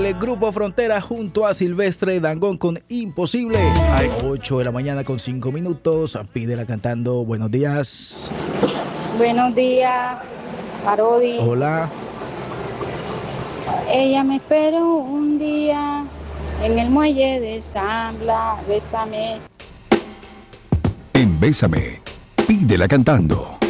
El Grupo Frontera junto a Silvestre Dangond con Imposible. 8 de la mañana con 5 minutos. Pídela cantando. Buenos días. Buenos días, Parodi. Hola. Ella me esperó un día en el muelle de San Blas. Bésame. En Bésame, pídela cantando.